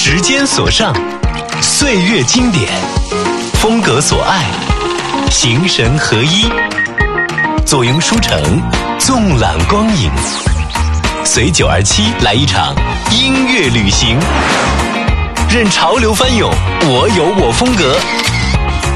时间所上，岁月经典，风格所爱，形神合一，坐拥书城，纵览光影，随927来一场音乐旅行，任潮流翻涌，我有我风格。